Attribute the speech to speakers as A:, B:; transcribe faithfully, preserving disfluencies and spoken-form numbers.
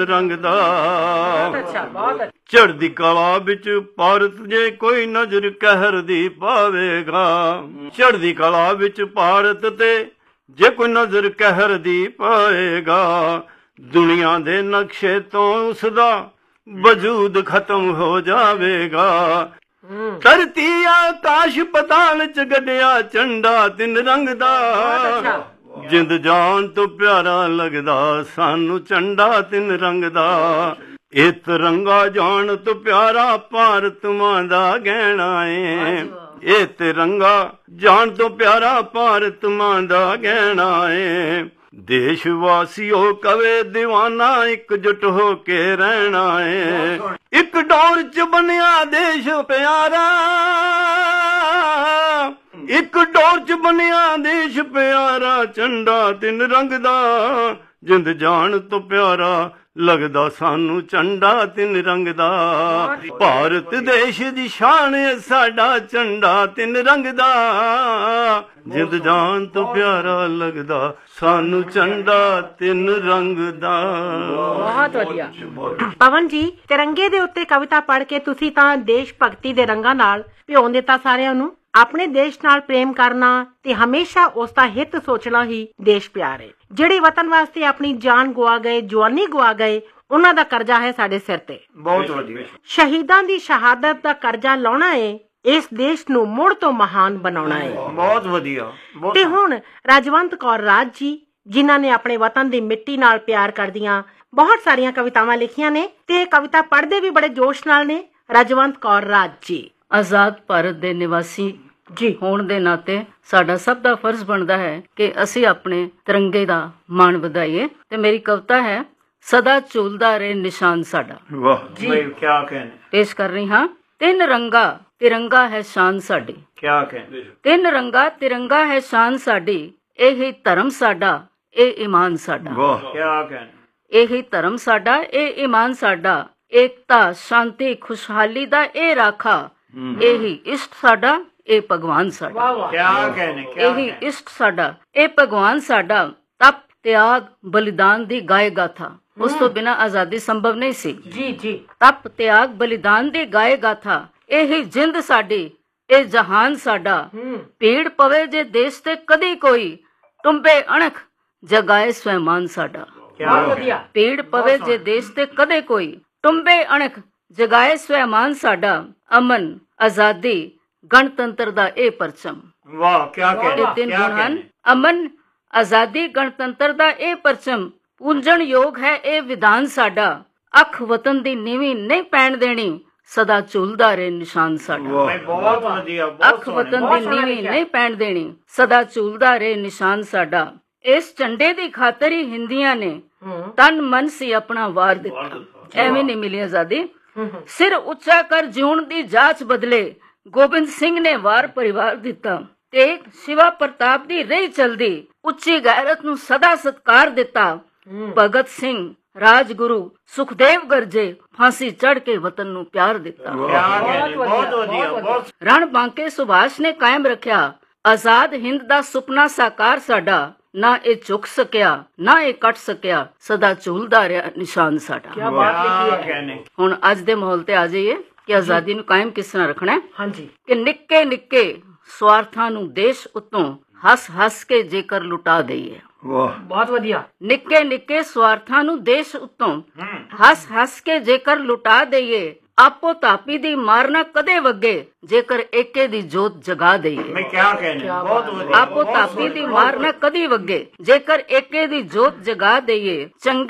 A: ਰੰਗ ਦਾ। ਚੜ੍ਹਦੀ ਕਲਾ ਵਿੱਚ ਭਾਰਤ ਜੇ ਕੋਈ ਨਜ਼ਰ ਕਹਿਰ ਦੀ ਪਾਵੇਗਾ। ਚੜ੍ਹਦੀ ਕਲਾ ਵਿੱਚ ਭਾਰਤ ਤੇ ਜੇ ਕੋਈ ਨਜ਼ਰ ਕਹਿਰ ਦੀ ਪਾਏਗਾ। ਦੁਨੀਆ ਦੇ ਨਕਸ਼ੇ ਤੋਂ ਉਸਦਾ ਵਜੂਦ ਖਤਮ ਹੋ ਜਾਵੇਗਾ। ਧਰਤੀ ਆਕਾਸ਼ ਪਤਾਲ ਚ ਗੱਡਿਆ ਝੰਡਾ ਤਿੰਨ ਰੰਗ ਦਾ। ਜਿੰਦ ਜਾਨ ਤੋਂ ਪਿਆਰਾ ਲੱਗਦਾ ਸਾਨੂੰ ਝੰਡਾ ਤਿੰਨ ਰੰਗ ਦਾ। ਇਹ ਤਿਰੰਗਾ ਜਾਨ ਤੋਂ ਪਿਆਰਾ ਭਾਰਤ ਮਾਂ ਦਾ ਗਹਿਣਾ ਏ। ਇਹ ਤਿਰੰਗਾ ਜਾਨ ਤੋਂ ਪਿਆਰਾ ਭਾਰਤ ਮਾਂ ਦਾ ਗਹਿਣਾ ਏ। ਦੇਸ਼ ਵਾਸੀਓ ਕਵੇ ਦੀਵਾਨਾ ਇਕਜੁੱਟ ਹੋ ਕੇ ਰਹਿਣਾ ਏ। ਇੱਕ ਡੋਰ ਚ ਬਣਿਆ ਦੇਸ਼ ਪਿਆਰਾ। ਇੱਕ ਡੋਰ ਚ ਬਣਿਆ ਦੇਸ਼ ਪਿਆਰਾ। ਝੰਡਾ ਤਿੰਨ ਰੰਗ ਦਾ। ਜਿੰਦ ਜਾਨ ਤੋਂ ਪਿਆਰਾ ਲੱਗਦਾ ਸਾਨੂੰ ਝੰਡਾ ਤਿੰਨ ਰੰਗ ਦਾ। ਭਾਰਤ ਦੇਸ਼ ਦੀ ਸ਼ਾਨ ਏ ਸਾਡਾ ਝੰਡਾ ਤਿੰਨ ਰੰਗ ਦਾ। ਜਿੰਦ ਜਾਨ ਤੋਂ ਪਿਆਰਾ ਲੱਗਦਾ ਸਾਨੂੰ ਝੰਡਾ ਤਿੰਨ ਰੰਗ ਦਾ।
B: ਬਹੁਤ ਵਧੀਆ ਪਵਨ ਜੀ, ਤਿਰੰਗੇ ਦੇ ਉੱਤੇ ਕਵਿਤਾ ਪੜ੍ਹ ਕੇ ਤੁਸੀਂ ਤਾਂ ਦੇਸ਼ ਭਗਤੀ ਦੇ ਰੰਗਾਂ ਨਾਲ ਭਿਉਂ ਦਿੱਤਾ ਸਾਰਿਆਂ ਨੂੰ। ਆਪਣੇ ਦੇਸ਼ ਨਾਲ ਪ੍ਰੇਮ ਕਰਨਾ ਤੇ ਹਮੇਸ਼ਾ ਉਸ ਦਾ ਹਿੱਤ ਸੋਚਣਾ ਹੀ ਦੇਸ਼ ਪਿਆਰ ਹੈ। ਜਿਹੜੇ ਵਤਨ ਵਾਸਤੇ ਆਪਣੀ ਜਾਨ ਗਵਾ ਗਏ, ਜਵਾਨੀ ਗਵਾ ਗਏ, ਉਹਨਾਂ ਦਾ ਕਰਜ਼ਾ ਹੈ ਸਾਡੇ ਸਿਰ ਤੇ।
C: ਬਹੁਤ ਵਧੀਆ।
B: ਸ਼ਹੀਦਾਂ ਦੀ ਸ਼ਹਾਦਤ ਦਾ ਕਰਜ਼ਾ ਲਾਉਣਾ ਹੈ, ਇਸ ਦੇਸ਼ ਨੂੰ ਮੁੜ ਤੋਂ ਮਹਾਨ ਬਣਾਉਣਾ ਹੈ।
C: ਬਹੁਤ ਵਧੀਆ।
B: ਤੇ ਹੁਣ ਰਾਜਵੰਤ ਕੌਰ ਰਾਜ ਜੀ, ਜਿਨ੍ਹਾਂ ਨੇ ਆਪਣੇ ਵਤਨ ਦੀ ਮਿੱਟੀ ਨਾਲ ਪਿਆਰ ਕਰਦੀਆਂ ਬਹੁਤ ਸਾਰੀਆਂ ਕਵਿਤਾਵਾਂ ਲਿਖੀਆਂ ਨੇ ਤੇ ਕਵਿਤਾ ਪੜ੍ਹਦੇ ਵੀ ਬੜੇ ਜੋਸ਼ ਨਾਲ ਨੇ। ਰਾਜਵੰਤ ਕੌਰ ਰਾਜ ਜੀ,
D: ਆਜ਼ਾਦ ਭਾਰਤ ਦੇ ਨਿਵਾਸੀ ਜੀ ਹੋਣ ਦੇ ਨਾਤੇ ਸਾਡਾ ਸਭ ਦਾ ਫਰਜ਼ ਬਣਦਾ ਹੈ ਕਿ ਅਸੀਂ ਆਪਣੇ ਤਿਰੰਗੇ ਦਾ ਮਾਣ ਵਧਾਈਏ। ਤੇ ਮੇਰੀ ਕਵਿਤਾ ਹੈ ਸਦਾ ਝੂਲਦਾ ਰਹੇ ਨਿਸ਼ਾਨ ਸਾਡਾ।
C: ਵਾਹ ਜੀ, ਕੀ ਕਹਿਣ।
D: ਪੇਸ਼ ਕਰ ਰਹੀ ਹਾਂ। ਤਿੰਨ ਰੰਗਾ ਤਿਰੰਗਾ ਹੈ ਸ਼ਾਨ ਸਾਡੀ।
C: ਕੀ ਕਹਿਣ।
D: ਤਿੰਨ ਰੰਗਾ ਤਿਰੰਗਾ ਹੈ ਸ਼ਾਨ ਸਾਡੀ। ਇਹੀ ਧਰਮ ਸਾਡਾ, ਇਹ ਈਮਾਨ ਸਾਡਾ।
C: ਵਾਹ ਕੀ ਕਹਿਣ।
D: ਇਹੀ ਧਰਮ ਸਾਡਾ, ਇਹ ਈਮਾਨ ਸਾਡਾ। ਏਕਤਾ ਸ਼ਾਂਤੀ ਖੁਸ਼ਹਾਲੀ ਦਾ ਇਹ ਰਾਖਾ। ਇਹੀ ਇਸ਼ਟ ਸਾਡਾ, ਇਹ ਭਗਵਾਨ ਸਾਡਾ।
C: ਕੀ ਕਹਿਣ।
D: ਇਹੀ ਇਸ਼ਟ ਸਾਡਾ, ਇਹ ਭਗਵਾਨ ਸਾਡਾ। ਤਪ ਤਿਆਗ ਬਲੀਦਾਨ ਦੀ ਗਾਏ ਗਾਥਾ। ਉਸ ਤੋਂ ਬਿਨਾਂ ਆਜ਼ਾਦੀ ਸੰਭਵ ਨਹੀਂ ਸੀ।
B: ਜੀ ਜੀ।
D: ਤਪ ਤਿਆਗ ਬਲੀਦਾਨ ਦੀ ਗਾਏ ਗਾਥਾ। ਇਹੀ ਜਿੰਦ ਸਾਡੀ, ਇਹ ਜਹਾਨ ਸਾਡਾ। ਭੀੜ ਪਵੇ ਜੇ ਦੇਸ਼ ਤੇ ਕਦੀ ਕੋਈ, ਟੁੰਬੇ ਅਣਖ ਜਗਾਏ ਸਵੈਮਾਨ ਸਾਡਾ। ਭੀੜ ਪਵੇ ਜੇ ਦੇਸ਼ ਤੇ ਕਦੇ ਕੋਈ, ਟੁੰਬੇ ਅਣਖ ਜਗਾਏ ਸਵੈਮਾਨ ਸਾਡਾ। ਅਮਨ ਆਜ਼ਾਦੀ ਗਣਤੰਤਰ ਦਾ ਇਹ ਪਰਚਮ।
C: ਵਾਹ ਕੀ ਕਹਿ।
D: ਇਹ ਤਿੰਨ ਗੁਣ ਹਨ। ਅਮਨ ਆਜ਼ਾਦੀ ਗਣਤੰਤਰ ਦਾ ਇਹ ਪਰਚਮ। ਪੂੰਜਣ ਯੋਗ ਹੈ ਇਹ ਵਿਧਾਨ ਸਾਡਾ। ਅੱਖ ਵਤਨ ਦੀ ਨੀਵੀਂ ਨਹੀਂ ਪੈਣ ਦੇਣੀ। ਸਦਾ ਝੂਲਦਾ ਰਹੇ ਨਿਸ਼ਾਨ ਸਾਡਾ।
C: ਬਹੁਤ ਵਧੀਆ।
D: ਅੱਖ ਵਤਨ ਦੀ ਨੀਵੀਂ ਨਹੀਂ ਪੈਣ ਦੇਣੀ। ਸਦਾ ਝੂਲਦਾ ਰਹੇ ਨਿਸ਼ਾਨ ਸਾਡਾ। ਇਸ ਝੰਡੇ ਦੀ ਖਾਤਰ ਹੀ ਹਿੰਦੀਆਂ ਨੇ ਤਨ ਮਨ ਸੀ ਆਪਣਾ ਵਾਰ ਦਿੱਤਾ। ਐਵੇਂ ਨਹੀਂ ਮਿਲੀ ਆਜ਼ਾਦੀ। ਸਿਰ ਉੱਚਾ ਕਰ ਜਿਉਣ ਦੀ ਜਾਚ ਬਦਲੇ। ਗੋਬਿੰਦ ਸਿੰਘ ਨੇ ਵਾਰ ਪਰਿਵਾਰ ਦਿੱਤਾ। ਤੇ ਸ਼ਿਵਾ ਪ੍ਰਤਾਪ ਦੀ ਰਹੀ ਚਲਦੀ। ਉੱਚੀ ਗੈਰਤ ਨੂੰ ਸਦਾ ਸਤਕਾਰ ਦਿੱਤਾ। ਭਗਤ ਸਿੰਘ ਰਾਜਗੁਰੂ ਸੁਖਦੇਵ ਗਰਜੇ ਫਾਂਸੀ ਚੜ ਕੇ ਵਤਨ ਨੂੰ ਪਿਆਰ ਦਿੱਤਾ।
C: ਬਹੁਤ ਵਧੀਆ।
D: ਰਣ ਬਾਂਕੇ ਸੁਭਾਸ਼ ਨੇ ਕਾਇਮ ਰੱਖਿਆ। ਆਜ਼ਾਦ ਹਿੰਦ ਦਾ ਸੁਪਨਾ ਸਾਕਾਰ ਸਾਡਾ। ਨਾ ਇਹ ਝੁਕ ਸਕਿਆ ਨਾ ਇਹ ਕੱਟ ਸਕਿਆ। ਸਦਾ ਝੂਲਦਾ ਰਿਹਾ ਨਿਸ਼ਾਨ ਸਾਡਾ। ਹੁਣ ਅੱਜ ਦੇ ਮਾਹੌਲ ਤੇ ਆ ਜਾਈਏ ਕਿ ਆਜ਼ਾਦੀ ਨੂੰ ਕਾਇਮ ਕਿਸ ਤਰ੍ਹਾਂ ਰੱਖਣਾ ਹੈ।
B: ਹਾਂਜੀ।
D: ਕਿ ਨਿੱਕੇ ਨਿੱਕੇ ਸਵਾਰਥਾਂ ਨੂੰ ਦੇਸ਼ ਉਤੋਂ ਹੱਸ ਹੱਸ ਕੇ ਜੇਕਰ ਲੁਟਾ ਦਈਏ।
C: ਵਾਹ
B: ਬਹੁਤ ਵਧੀਆ।
D: ਨਿੱਕੇ ਨਿੱਕੇ ਸਵਾਰਥਾਂ ਨੂੰ ਦੇਸ਼ ਉਤੋਂ ਹੱਸ ਹੱਸ ਕੇ ਜੇਕਰ ਲੁਟਾ ਦਈਏ। ਆਪੋ ਤਾਪੀ ਦੀ ਮਾਰਨਾ ਕਦੇ ਵਗੇ। ਜੇਕਰ ਏਕੇ ਦੀ ਜੋਤ ਜਗਾ ਦਈਏ।
C: ਮੈਂ ਕੀ ਕਹਿਣਾ। ਬਹੁਤ ਵਧੀਆ।
D: ਆਪੋ ਤਾਪੀ ਦੀ ਮਾਰਨਾ ਕਦੀ ਵਗੇ। ਜੇਕਰ ਏਕੇ ਦੀ ਜੋਤ ਜਗਾ ਦਈਏ। ਚੰਗੇ